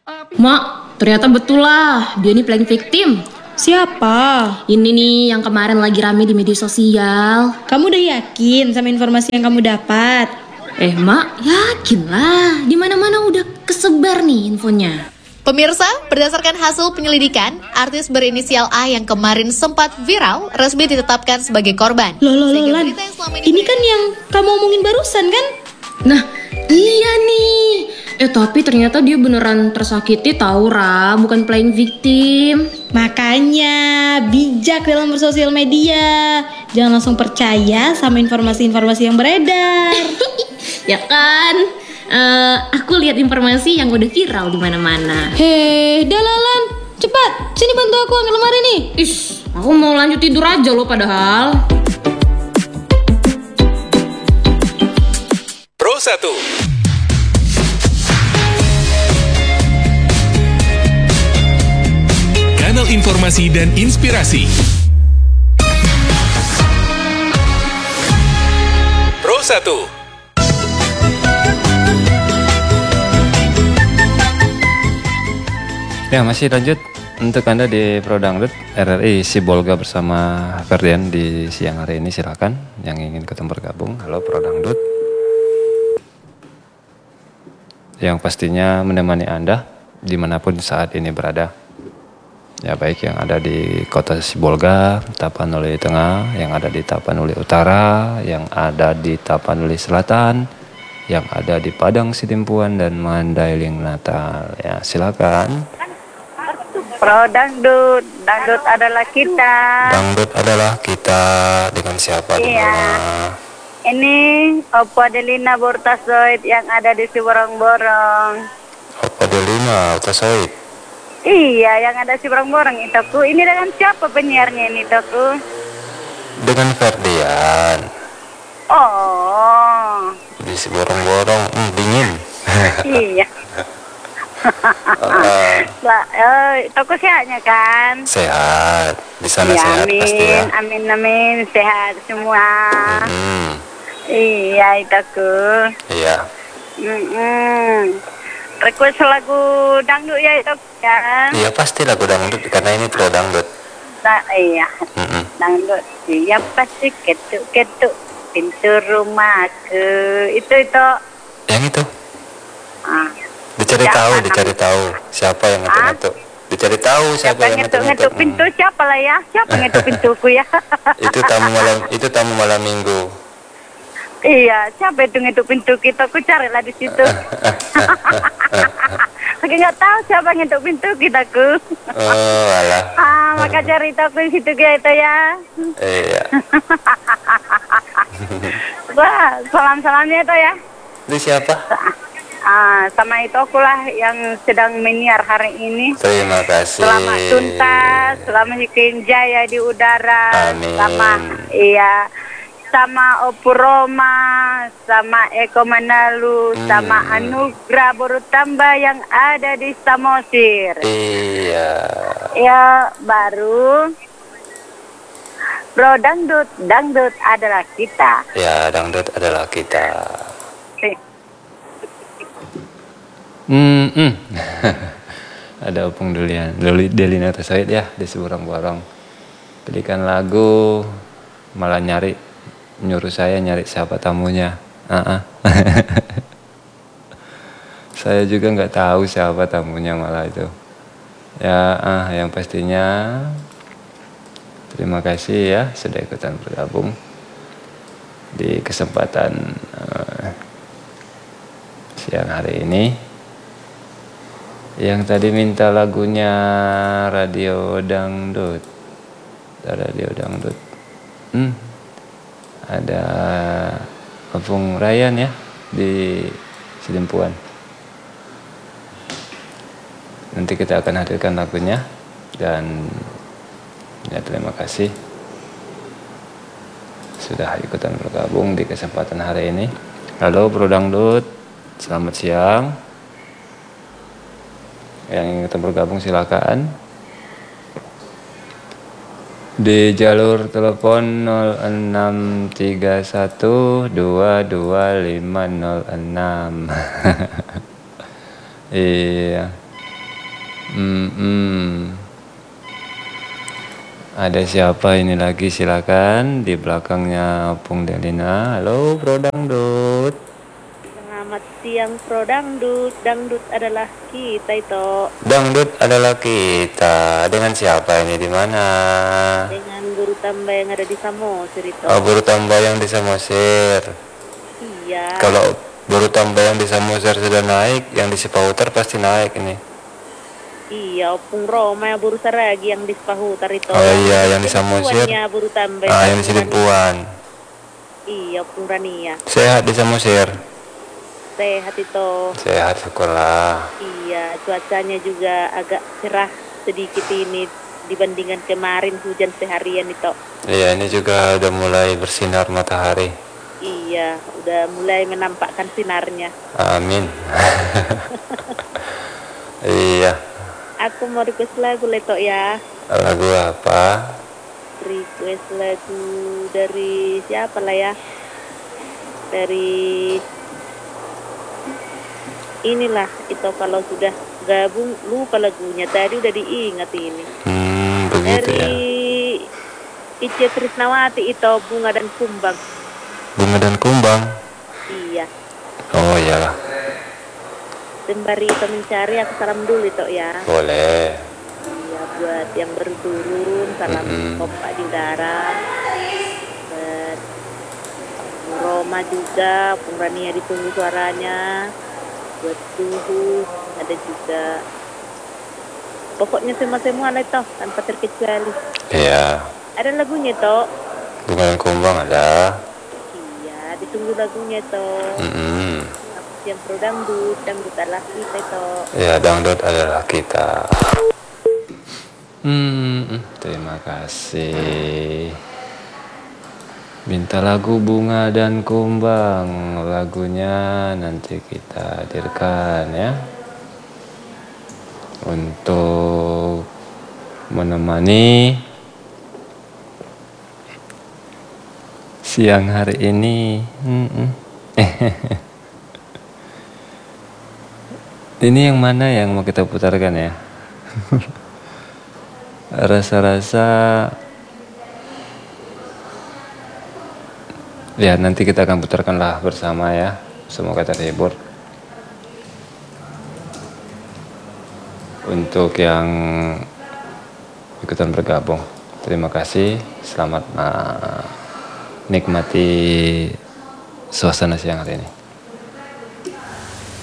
Mak, ternyata betul lah, dia ini playing victim. Siapa? Ini nih yang kemarin lagi rame di media sosial. Kamu udah yakin sama informasi yang kamu dapat? Mak, yakin lah. Di mana-mana udah kesebar nih infonya. Pemirsa, berdasarkan hasil penyelidikan, artis berinisial A yang kemarin sempat viral resmi ditetapkan sebagai korban. Loh, Lan. Ini kan yang kamu omongin barusan kan? Nah, iya nih. Tapi ternyata dia beneran tersakiti tahu, Ra, bukan playing victim. Makanya bijak dalam bersosial media. Jangan langsung percaya sama informasi-informasi yang beredar. Ya kan? Aku lihat informasi yang udah viral di mana-mana. Hei, Dalalan, cepat, sini bantu aku angkat lemari nih. Aku mau lanjut tidur aja loh padahal. Pro 1. Kanal informasi dan inspirasi. Pro 1. Ya, masih lanjut untuk Anda di Pro Dangdut RRI Sibolga bersama Ferdian di siang hari ini. Silakan yang ingin ketemu bergabung. Halo Pro Dangdut, yang pastinya menemani Anda dimanapun saat ini berada. Ya, baik yang ada di kota Sibolga, Tapanuli Tengah, yang ada di Tapanuli Utara, yang ada di Tapanuli Selatan, yang ada di Padang Sidimpuan dan Mandailing Natal. Ya, silakan. Pro Dangdut, Dangdut adalah kita. Dangdut adalah kita, dengan siapa di mana? Ini Opo Adelina Bortasoid yang ada di Siborong-Borong. Opo Adelina Bortasoid. Iya, yang ada di Siborong-Borong itu ku. Ini dengan siapa penyiarnya ini ku? Dengan Ferdian. Oh. Di Siborong-Borong, dingin. Iya. Toko sehatnya kan? Sehat, di sana ya, sehat amin, pasti ya. Amin, sehat semua. Iya, itu. Iya. Request lagu dangdut ya itu kan? Iya, pasti lagu dangdut karena ini Pro Dangdut. Nah, iya. Dangdut. Iya pasti ketuk-ketuk pintu rumahku. Itu. Yang itu? Dicari tahu siapa yang ngetuk-ngetuk. Dicari tahu siapa yang ngetuk-ngetuk pintu, siapa lah ya? Siapa ngetuk pintuku ya? Itu tamu malam minggu. Iya, siapa itu ngetuk pintu kita? Aku carilah di situ. Aku nggak tahu siapa ngetuk pintu kita ku. Oh, alah. Maka cari tahu di situ ya itu ya. Iya. Wah, salam-salamnya itu ya. Itu siapa? Sama itu akulah yang sedang menyiar hari ini. Terima kasih. Selamat tuntas, selamat hiking jaya di udara. Amin. Sama Opu Roma, sama Eko Manalu, sama Anugrah Borutamba yang ada di Samosir. Iya. Ya, baru Bro Dangdut adalah kita. Ya, Dangdut adalah kita. Ada Opung Delina Bortasoid ya di Siborong-Borong. Belikan lagu, malah nyuruh saya nyari siapa tamunya. Saya juga nggak tahu siapa tamunya malah itu. Ya, yang pastinya terima kasih ya sudah ikutan bergabung di kesempatan siang hari ini. Yang tadi minta lagunya Radio Dangdut. Ada Opung Ryan ya di Sidimpuan. Nanti kita akan hadirkan lagunya. Dan ya, terima kasih sudah ikutan bergabung di kesempatan hari ini. Halo Bro Dangdut, selamat siang. Yang ingin kita bergabung silakan di jalur telepon 0631225006. Iya. Ada siapa ini lagi, silakan di belakangnya Pung Delina. Halo Bro Dangdut. Selamat siang Pro Dangdut. Dangdut adalah kita itu. Dangdut adalah kita. Dengan siapa ini, di mana? Dengan guru tambah yang ada di Samosir itu. Oh, Buru Tambah yang di Samosir. Iya. Kalau Buru Tambah yang di Samosir sudah naik, yang di Cipahutar pasti naik ini. Iya, Opung Roma Buru Saragi yang di Sepahutar itu. Oh iya, yang di Samosir. Buru tambah. Yang di Silipuan. Iya, Opung Rania. Sehat di Samosir? Sehat itu. Sehat, syukurlah. Iya, cuacanya juga agak cerah sedikit ini dibandingkan kemarin hujan seharian itu. Iya, ini juga udah mulai bersinar matahari. Iya, udah mulai menampakkan sinarnya. Amin. Iya. Aku mau request lagu Leto ya. Lagu apa? Request lagu dari siapa lah ya? Dari inilah itu, kalau sudah gabung lupa lagunya, tadi udah diingat ini. Begitu ya. Dari Ica Trisnawati itu, Bunga dan Kumbang. Bunga dan Kumbang. Iya. Oh iyalah. Sembari itu mencari, aku salam dulu itu ya. Boleh. Iya, buat yang baru turun, salam kompak di udara. Buat Bu Roma juga, Pung Rania ditunggu suaranya. Buat Suhu, ada juga. Pokoknya semua lah itu, tanpa terkecuali. Iya. Ada lagunya toh. Bunga dan Kumbang ada. Iya, ditunggu lagunya toh. Yang Pro Dangdut, Dangdut adalah kita toh. Ya, Dangdut adalah kita. Terima kasih. Minta lagu Bunga dan Kumbang. Lagunya nanti kita hadirkan ya. Untuk menemani siang hari ini. Ini yang mana yang mau kita putarkan ya? Rasa-rasa ya nanti kita akan putarkanlah bersama ya. Semoga terhibur. Untuk yang ikutan bergabung, terima kasih. Selamat menikmati suasana siang hari ini.